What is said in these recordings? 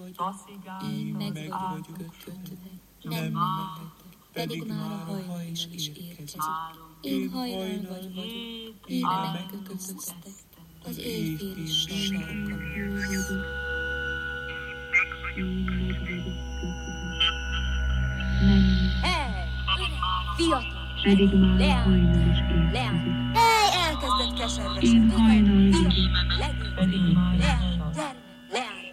Én meg vagyok kötve, nem mehet, pedig már a hajnal is érkezik. Én hajnal vagyok, én megkötöztek, az éjfél is sarkam. Fiatal! Pedig már a hajnal is Leány! érkezik. Hely, elkezdett keservesen! Én hajnal vagyok. Legjobb! Leány! Gyere! Leány!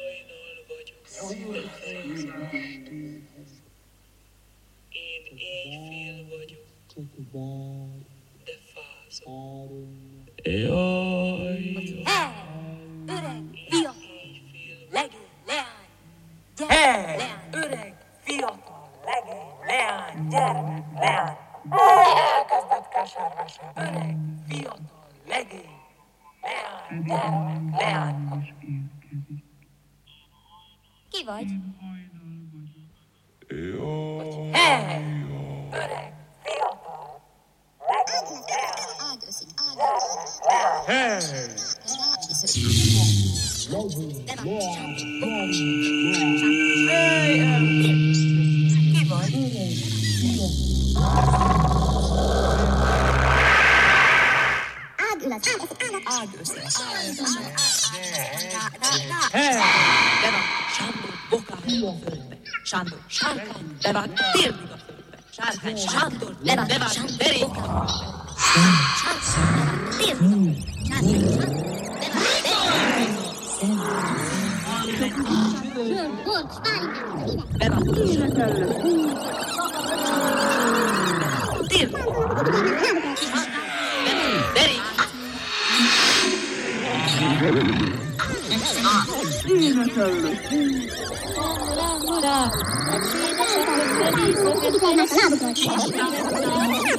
Én éjfél vagyok, de fázom. Jaj, Hely! Öreg! Fiatal! Legény! Leány! Gyere! Hely! Leány! Öreg, fiatal, legény, leány, gyermek, leány. Elkezdett keservesen. Öreg, fiatal, legény, leány, gyermek, leány. Ki vagy? jaj, Hely! Öreg, fiatal, legény, Ki vagy? Ág összes. Bevág Sándor bokára a földbe. Sándor sárkány, bevág térdig a földbe. Sárkány, Sándor, bevág derékre a földbe. Bevág térdig. Derék. Hurrá!